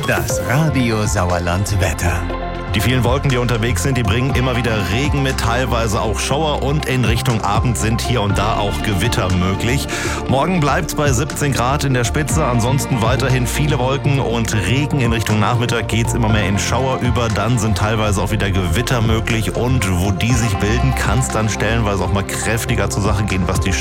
Das Radio Sauerland Wetter. Die vielen Wolken, die unterwegs sind, die bringen immer wieder Regen mit, teilweise auch Schauer und in Richtung Abend sind hier und da auch Gewitter möglich. Morgen bleibt es bei 17 Grad in der Spitze, ansonsten weiterhin viele Wolken und Regen. In Richtung Nachmittag geht es immer mehr in Schauer über, dann sind teilweise auch wieder Gewitter möglich und wo die sich bilden, kann es dann stellenweise auch mal kräftiger zur Sache gehen, was die